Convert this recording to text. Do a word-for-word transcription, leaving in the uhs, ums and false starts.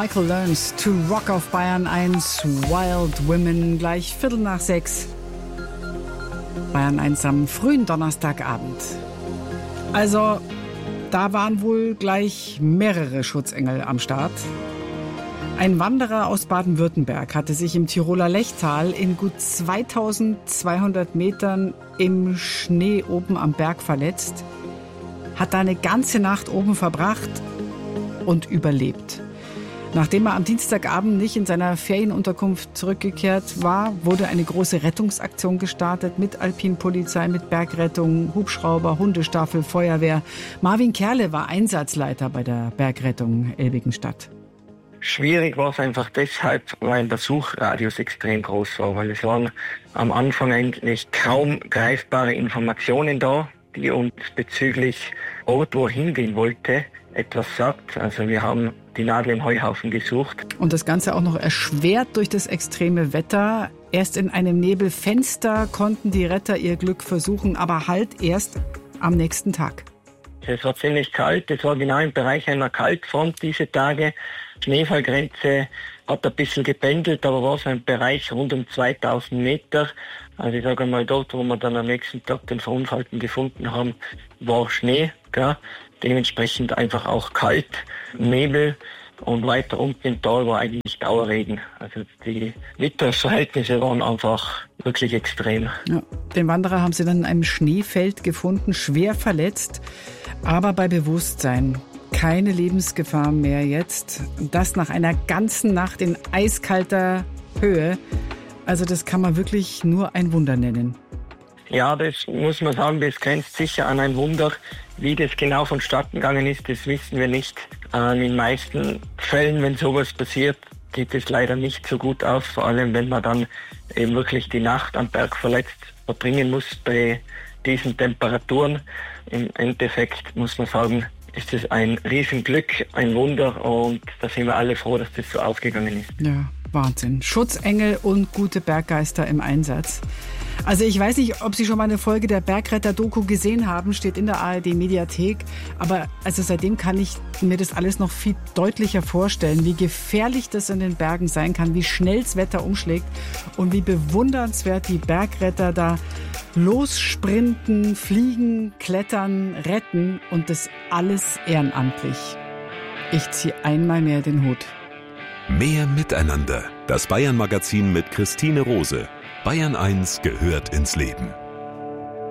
Michael Learns to Rock auf Bayern eins, Wild Women, gleich Viertel nach sechs. Bayern eins am frühen Donnerstagabend. Also, da waren wohl gleich mehrere Schutzengel am Start. Ein Wanderer aus Baden-Württemberg hatte sich im Tiroler Lechtal in gut zweitausendzweihundert Metern im Schnee oben am Berg verletzt, hat da eine ganze Nacht oben verbracht und überlebt. Nachdem er am Dienstagabend nicht in seiner Ferienunterkunft zurückgekehrt war, wurde eine große Rettungsaktion gestartet mit Alpinpolizei, mit Bergrettung, Hubschrauber, Hundestaffel, Feuerwehr. Marvin Kerle war Einsatzleiter bei der Bergrettung Elbigenstadt. Schwierig war es einfach deshalb, weil der Suchradius extrem groß war, weil es waren am Anfang eigentlich kaum greifbare Informationen da, die uns bezüglich Ort, wo er hingehen wollte, etwas sagt. Also wir haben die Nadel im Heuhaufen gesucht. Und das Ganze auch noch erschwert durch das extreme Wetter. Erst in einem Nebelfenster konnten die Retter ihr Glück versuchen, aber halt erst am nächsten Tag. Es war ziemlich kalt, es war genau im Bereich einer Kaltfront diese Tage. Schneefallgrenze hat ein bisschen gependelt, aber war so ein Bereich rund um zweitausend Meter. Also ich sage mal, dort, wo wir dann am nächsten Tag den Verunfallten gefunden haben, war Schnee, gell? Dementsprechend einfach auch kalt, Nebel und weiter unten im Tal war eigentlich Dauerregen. Also die Witterverhältnisse waren einfach wirklich extrem. Ja, den Wanderer haben sie dann in einem Schneefeld gefunden, schwer verletzt, aber bei Bewusstsein. Keine Lebensgefahr mehr jetzt. Das nach einer ganzen Nacht in eiskalter Höhe. Also das kann man wirklich nur ein Wunder nennen. Ja, das muss man sagen, das grenzt sicher an ein Wunder. Wie das genau vonstatten gegangen ist, das wissen wir nicht. In den meisten Fällen, wenn sowas passiert, geht es leider nicht so gut aus. Vor allem, wenn man dann eben wirklich die Nacht am Berg verletzt verbringen muss bei diesen Temperaturen. Im Endeffekt muss man sagen, ist es ein Riesenglück, ein Wunder und da sind wir alle froh, dass das so aufgegangen ist. Ja, Wahnsinn. Schutzengel und gute Berggeister im Einsatz. Also ich weiß nicht, ob Sie schon mal eine Folge der Bergretter-Doku gesehen haben, steht in der A R D-Mediathek. Aber also seitdem kann ich mir das alles noch viel deutlicher vorstellen, wie gefährlich das in den Bergen sein kann, wie schnell das Wetter umschlägt und wie bewundernswert die Bergretter da lossprinten, fliegen, klettern, retten und das alles ehrenamtlich. Ich ziehe einmal mehr den Hut. Mehr Miteinander. Das Bayern-Magazin mit Christine Rose. Bayern eins gehört ins Leben.